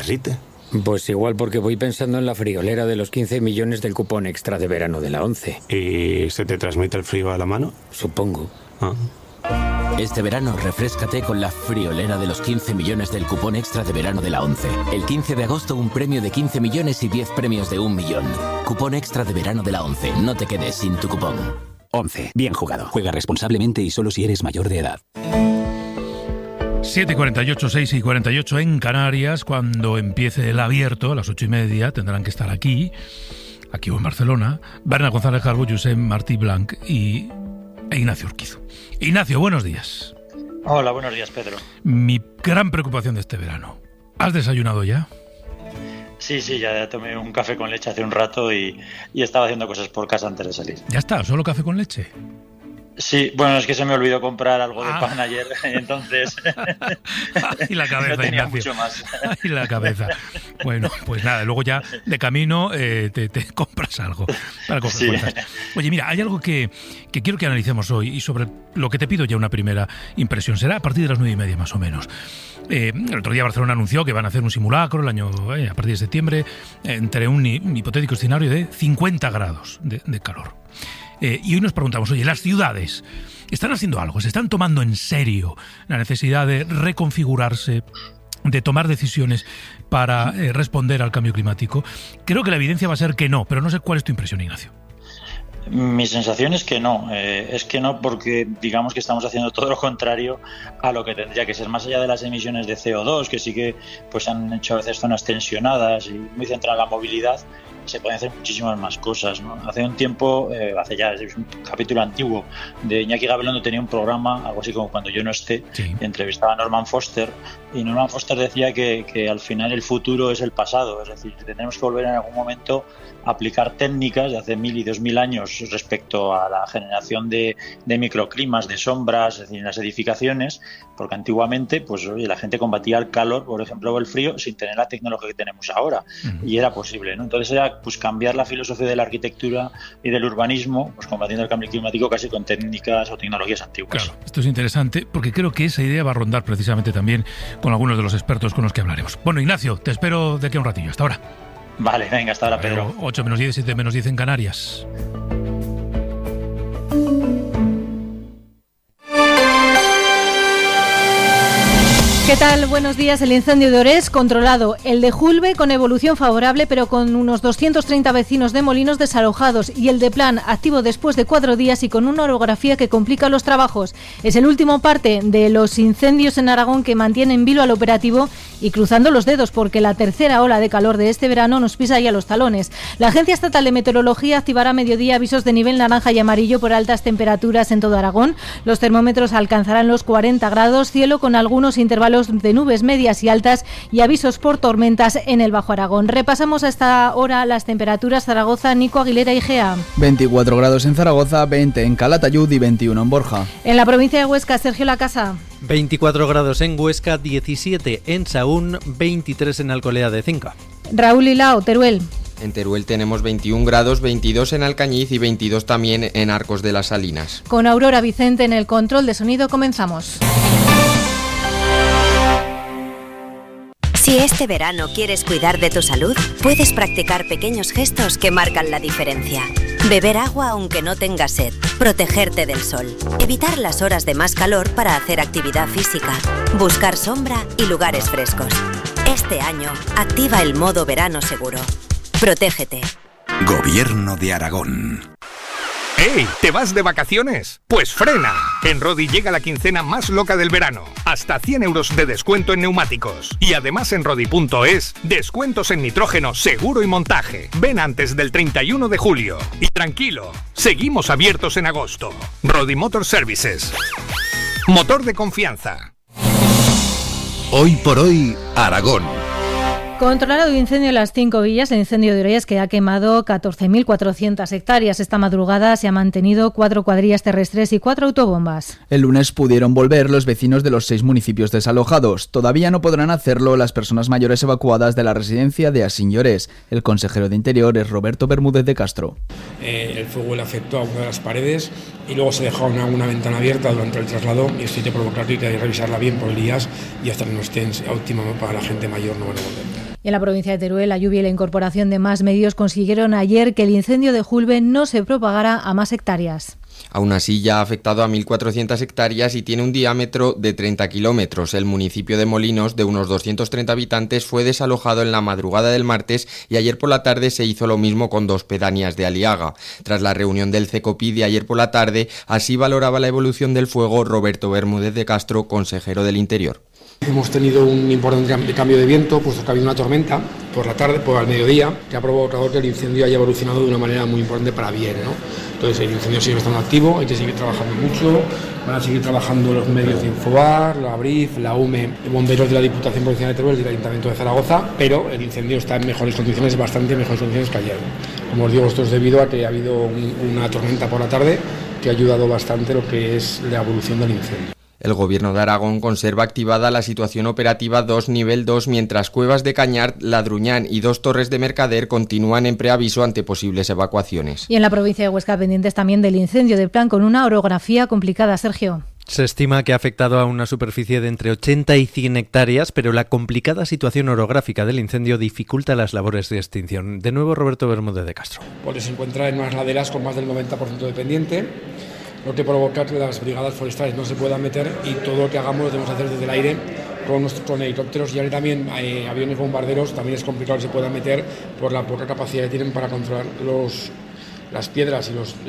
derrite. Pues igual porque voy pensando en la friolera de los 15 millones del cupón extra de verano de la 11. ¿Y se te transmite el frío a la mano? Supongo. Este verano refréscate con la friolera de los 15 millones del cupón extra de verano de la 11. El 15 de agosto un premio de 15 millones y 10 premios de 1 millón. Cupón extra de verano de la 11. No te quedes sin tu cupón. 11. Bien jugado. Juega responsablemente y solo si eres mayor de edad. 7:48, 6:48 en Canarias. Cuando empiece el abierto, a las 8:30, tendrán que estar aquí o en Barcelona, Berna González Calvo, Josep Martí Blanc e Ignacio Urquizu. Ignacio, buenos días. Hola, buenos días, Pedro. Mi gran preocupación de este verano. ¿Has desayunado ya? Sí, ya tomé un café con leche hace un rato y estaba haciendo cosas por casa antes de salir. ¿Ya está? ¿Solo café con leche? Sí, bueno, es que se me olvidó comprar algo de pan ayer, entonces y la cabeza, no tenía Ignacio. mucho más. Y la cabeza. Bueno, pues nada, luego ya de camino te compras algo para coger fuerzas. Oye, mira, hay algo que quiero que analicemos hoy y sobre lo que te pido ya una primera impresión. Será a partir de las 9:30 más o menos. El otro día Barcelona anunció que van a hacer un simulacro a partir de septiembre entre un hipotético escenario de 50 grados de calor. Y hoy nos preguntamos, oye, ¿las ciudades están haciendo algo? ¿Se están tomando en serio la necesidad de reconfigurarse, de tomar decisiones para responder al cambio climático? Creo que la evidencia va a ser que no, pero no sé cuál es tu impresión, Ignacio. Mi sensación es que no, porque digamos que estamos haciendo todo lo contrario a lo que tendría que ser, más allá de las emisiones de CO2, que sí que pues han hecho a veces zonas tensionadas y muy centradas en la movilidad. Se pueden hacer muchísimas más cosas, ¿no? Hace un tiempo, es un capítulo antiguo de Iñaki Gabilondo, tenía un programa, algo así como Cuando yo no esté, entrevistaba a Norman Foster, y Norman Foster decía que al final el futuro es el pasado, es decir, tenemos que volver en algún momento a aplicar técnicas de hace 1000 y 2000 años respecto a la generación de microclimas, de sombras, es decir, en las edificaciones, porque antiguamente pues oye, la gente combatía el calor, por ejemplo, o el frío, sin tener la tecnología que tenemos ahora, y era posible, ¿no? Entonces era pues cambiar la filosofía de la arquitectura y del urbanismo, pues combatiendo el cambio climático casi con técnicas o tecnologías antiguas. Claro, esto es interesante porque creo que esa idea va a rondar precisamente también con algunos de los expertos con los que hablaremos. Bueno, Ignacio, te espero de aquí a un ratillo. Hasta ahora. Vale, venga, hasta ahora, Pedro. 8 menos 10, 7 menos 10 en Canarias. ¿Qué tal? Buenos días. El incendio de Orés controlado. El de Julbe con evolución favorable, pero con unos 230 vecinos de Molinos desalojados. Y el de Plan activo después de 4 días y con una orografía que complica los trabajos. Es el último parte de los incendios en Aragón que mantiene en vilo al operativo y cruzando los dedos porque la tercera ola de calor de este verano nos pisa ya los talones. La Agencia Estatal de Meteorología activará a mediodía avisos de nivel naranja y amarillo por altas temperaturas en todo Aragón. Los termómetros alcanzarán los 40 grados, cielo con algunos intervalos de nubes medias y altas y avisos por tormentas en el Bajo Aragón. Repasamos a esta hora las temperaturas. Zaragoza, Nico Aguilera y Gea. 24 grados en Zaragoza, 20 en Calatayud y 21 en Borja. En la provincia de Huesca, Sergio Lacasa. 24 grados en Huesca, 17 en Sahún, 23 en Alcolea de Cinca. Raúl Hilao, Teruel. En Teruel tenemos 21 grados, 22 en Alcañiz y 22 también en Arcos de las Salinas. Con Aurora Vicente en el control de sonido comenzamos. Si este verano quieres cuidar de tu salud, puedes practicar pequeños gestos que marcan la diferencia. Beber agua aunque no tengas sed, protegerte del sol, evitar las horas de más calor para hacer actividad física, buscar sombra y lugares frescos. Este año, activa el modo verano seguro. Protégete. Gobierno de Aragón. ¡Ey! ¿Te vas de vacaciones? ¡Pues frena! En Rodi llega la quincena más loca del verano. Hasta 100 euros de descuento en neumáticos. Y además en Rodi.es, descuentos en nitrógeno, seguro y montaje. Ven antes del 31 de julio. Y tranquilo, seguimos abiertos en agosto. Rodi Motor Services. Motor de confianza. Hoy por hoy, Aragón. Controlado el incendio en las 5 villas, el incendio de Orelles que ha quemado 14.400 hectáreas. Esta madrugada se han mantenido 4 cuadrillas terrestres y 4 autobombas. El lunes pudieron volver los vecinos de los 6 municipios desalojados. Todavía no podrán hacerlo las personas mayores evacuadas de la residencia de Asín-Llorés. El consejero de Interior es Roberto Bermúdez de Castro. El fuego le afectó a una de las paredes y luego se dejó una ventana abierta durante el traslado y esto hay que provocarlo y revisarla bien por el IAS y hasta que no esté óptimo para la gente mayor no van a volver. Y en la provincia de Teruel, la lluvia y la incorporación de más medios consiguieron ayer que el incendio de Julbe no se propagara a más hectáreas. Aún así, ya ha afectado a 1.400 hectáreas y tiene un diámetro de 30 kilómetros. El municipio de Molinos, de unos 230 habitantes, fue desalojado en la madrugada del martes y ayer por la tarde se hizo lo mismo con 2 pedanías de Aliaga. Tras la reunión del CECOPI de ayer por la tarde, así valoraba la evolución del fuego Roberto Bermúdez de Castro, consejero del Interior. Hemos tenido un importante cambio de viento, puesto que ha habido una tormenta por la tarde, al mediodía, que ha provocado que el incendio haya evolucionado de una manera muy importante para bien, ¿no? Entonces el incendio sigue estando activo, hay que seguir trabajando mucho, van a seguir trabajando los medios de Infobar, la BRIF, la UME, bomberos de la Diputación Provincial de Teruel y del Ayuntamiento de Zaragoza, pero el incendio está en mejores condiciones, bastante mejores condiciones que ayer. Como os digo, esto es debido a que ha habido una tormenta por la tarde que ha ayudado bastante lo que es la evolución del incendio. El Gobierno de Aragón conserva activada la situación operativa 2 nivel 2, mientras Cuevas de Cañar, Ladruñán y 2 Torres de Mercader continúan en preaviso ante posibles evacuaciones. Y en la provincia de Huesca, pendientes también del incendio del Plan, con una orografía complicada. Sergio. Se estima que ha afectado a una superficie de entre 80 y 100 hectáreas, pero la complicada situación orográfica del incendio dificulta las labores de extinción. De nuevo, Roberto Bermúdez de Castro. Porque se encuentra en unas laderas con más del 90% de pendiente, lo que provoca que las brigadas forestales no se puedan meter y todo lo que hagamos lo tenemos que hacer desde el aire con helicópteros y ahora también aviones bombarderos. También es complicado que se puedan meter por la poca capacidad que tienen para controlar las piedras y los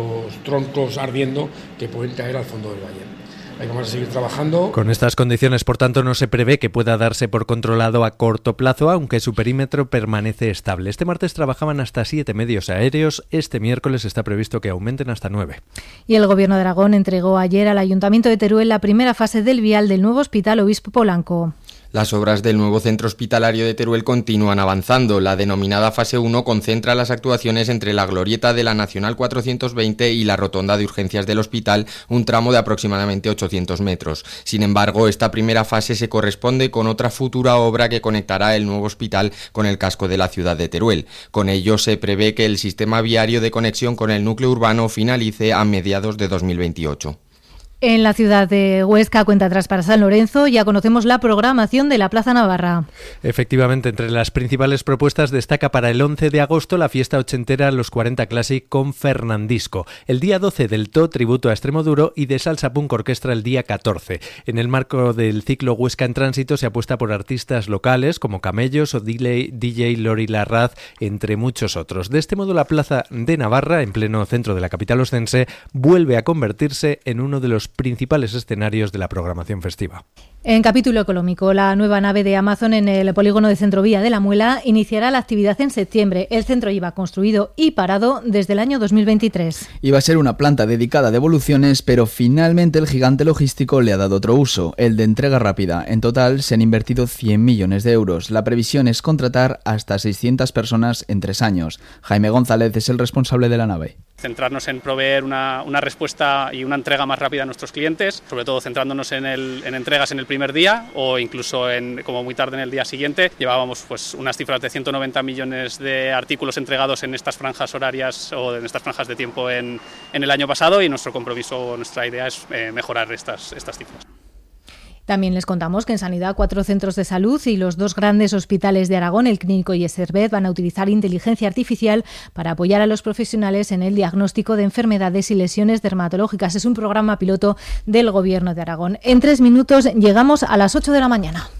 troncos ardiendo que pueden caer al fondo del valle. Ahí vamos a seguir trabajando. Con estas condiciones, por tanto, no se prevé que pueda darse por controlado a corto plazo, aunque su perímetro permanece estable. Este martes trabajaban hasta 7 medios aéreos. Este miércoles está previsto que aumenten hasta 9. Y el Gobierno de Aragón entregó ayer al Ayuntamiento de Teruel la primera fase del vial del nuevo Hospital Obispo Polanco. Las obras del nuevo centro hospitalario de Teruel continúan avanzando. La denominada fase 1 concentra las actuaciones entre la glorieta de la Nacional 420 y la rotonda de urgencias del hospital, un tramo de aproximadamente 800 metros. Sin embargo, esta primera fase se corresponde con otra futura obra que conectará el nuevo hospital con el casco de la ciudad de Teruel. Con ello se prevé que el sistema viario de conexión con el núcleo urbano finalice a mediados de 2028. En la ciudad de Huesca, cuenta atrás para San Lorenzo, ya conocemos la programación de la Plaza Navarra. Efectivamente, entre las principales propuestas destaca para el 11 de agosto la fiesta ochentera Los 40 Classic con Fernandisco. El día 12 del To, tributo a Extremoduro, y de Salsa Punk Orquestra el día 14. En el marco del ciclo Huesca en Tránsito se apuesta por artistas locales como Camellos o DJ Lori Larraz, entre muchos otros. De este modo, la Plaza de Navarra, en pleno centro de la capital oscense, vuelve a convertirse en uno de los principales escenarios de la programación festiva. En capítulo económico, la nueva nave de Amazon en el polígono de Centrovía de la Muela iniciará la actividad en septiembre. El centro lleva construido y parado desde el año 2023. Iba a ser una planta dedicada a devoluciones, pero finalmente el gigante logístico le ha dado otro uso, el de entrega rápida. En total se han invertido 100 millones de euros. La previsión es contratar hasta 600 personas en 3 años. Jaime González es el responsable de la nave. Centrarnos en proveer una respuesta y una entrega más rápida a nuestros clientes, sobre todo centrándonos en entregas en el primer día o incluso como muy tarde en el día siguiente. Llevábamos unas cifras de 190 millones de artículos entregados en estas franjas horarias o en estas franjas de tiempo en el año pasado, y nuestro compromiso, nuestra idea es mejorar estas cifras. También les contamos que en Sanidad 4 centros de salud y los 2 grandes hospitales de Aragón, el Clínico y el Servet, van a utilizar inteligencia artificial para apoyar a los profesionales en el diagnóstico de enfermedades y lesiones dermatológicas. Es un programa piloto del Gobierno de Aragón. En 3 minutos llegamos a las 8 de la mañana.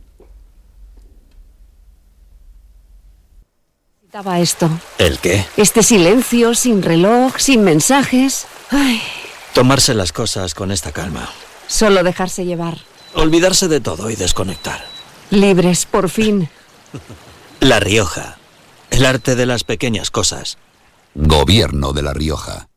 Estaba esto. ¿El qué? Este silencio, sin reloj, sin mensajes. Ay. Tomarse las cosas con esta calma. Solo dejarse llevar. Olvidarse de todo y desconectar. Libres, por fin. La Rioja. El arte de las pequeñas cosas. Gobierno de La Rioja.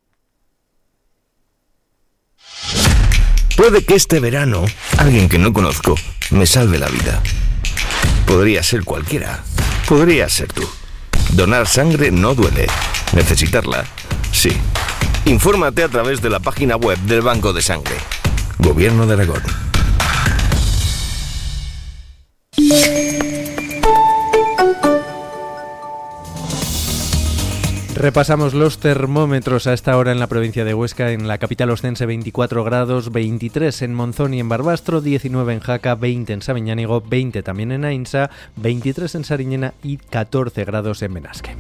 Puede que este verano alguien que no conozco me salve la vida. Podría ser cualquiera. Podría ser tú. Donar sangre no duele. Necesitarla, sí. Infórmate a través de la página web del Banco de Sangre. Gobierno de Aragón. Repasamos los termómetros a esta hora en la provincia de Huesca. En la capital oscense 24 grados, 23 en Monzón y en Barbastro, 19 en Jaca, 20 en Sabiñánigo, 20 también en Ainsa, 23 en Sariñena y 14 grados en Benasque.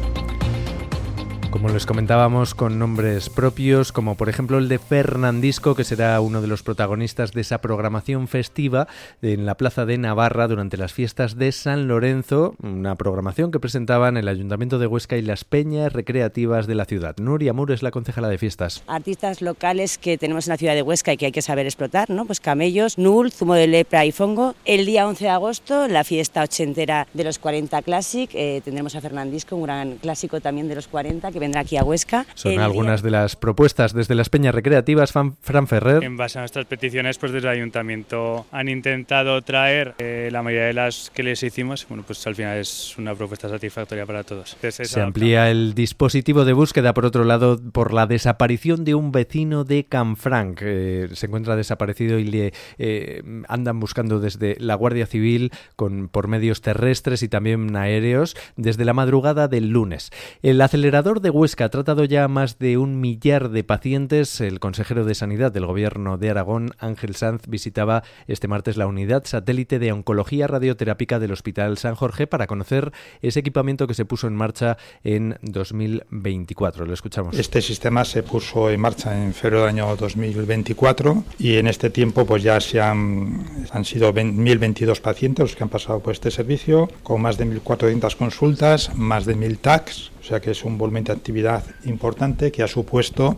Como les comentábamos, con nombres propios, como por ejemplo el de Fernandisco, que será uno de los protagonistas de esa programación festiva en la Plaza de Navarra durante las fiestas de San Lorenzo, una programación que presentaban el Ayuntamiento de Huesca y las peñas recreativas de la ciudad. Nuria Mur es la concejala de fiestas. Artistas locales que tenemos en la ciudad de Huesca y que hay que saber explotar, ¿no? Pues camellos, nul, zumo de lepra y fongo. El día 11 de agosto, la fiesta ochentera de los 40 Classic, tendremos a Fernandisco, un gran clásico también de los 40, que vendrá aquí a Huesca. Son algunas de las propuestas desde las peñas recreativas. Fran Ferrer. En base a nuestras peticiones, pues desde el Ayuntamiento han intentado traer la mayoría de las que les hicimos. Bueno, pues al final es una propuesta satisfactoria para todos. Se amplía el dispositivo de búsqueda, por otro lado, por la desaparición de un vecino de Canfranc. Se encuentra desaparecido y le andan buscando desde la Guardia Civil por medios terrestres y también aéreos desde la madrugada del lunes. El acelerador de Huesca ha tratado ya a más de 1 millar de pacientes. El consejero de Sanidad del Gobierno de Aragón, Ángel Sanz, visitaba este martes la unidad satélite de oncología radioterápica del Hospital San Jorge para conocer ese equipamiento que se puso en marcha en 2024. Lo escuchamos. Este sistema se puso en marcha en febrero del año 2024 y en este tiempo pues ya han sido 1.022 pacientes los que han pasado por este servicio, con más de 1.400 consultas, más de 1.000 TACs. O sea que es un volumen de actividad importante que ha supuesto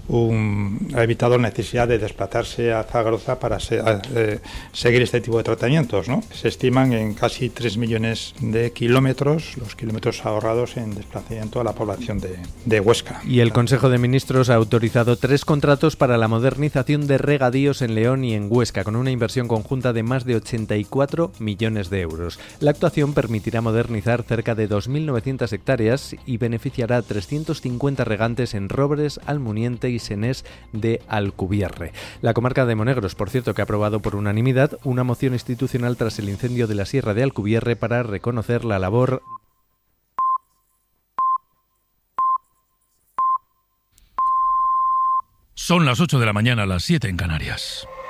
ha evitado la necesidad de desplazarse a Zaragoza para seguir este tipo de tratamientos, ¿no? Se estiman en casi 3 millones de kilómetros, los kilómetros ahorrados en desplazamiento a la población de Huesca. Y el Consejo de Ministros ha autorizado 3 contratos para la modernización de regadíos en León y en Huesca, con una inversión conjunta de más de 84 millones de euros. La actuación permitirá modernizar cerca de 2.900 hectáreas y beneficiará a 350 regantes en Robres, Almuniente y Senés de Alcubierre. La comarca de Monegros, por cierto, que ha aprobado por unanimidad una moción institucional tras el incendio de la Sierra de Alcubierre para reconocer la labor. Son las 8 de la mañana, las 7 en Canarias.